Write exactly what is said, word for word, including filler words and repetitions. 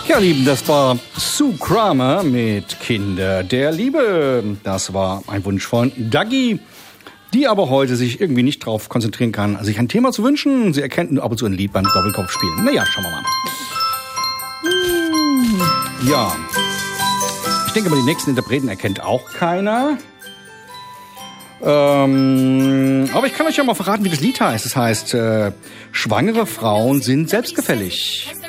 Ja, Lieben, das war Sue Kramer mit Kinder der Liebe. Das war ein Wunsch von Dagi, die aber heute sich irgendwie nicht darauf konzentrieren kann, sich ein Thema zu wünschen. Sie erkennt nur ab und zu ein Lied beim Doppelkopf spielen. Naja, schauen wir mal. Ja, ich denke mal, die nächsten Interpreten erkennt auch keiner. Ähm, aber ich kann euch ja mal verraten, wie das Lied heißt. Es heißt, äh, schwangere Frauen sind selbstgefällig.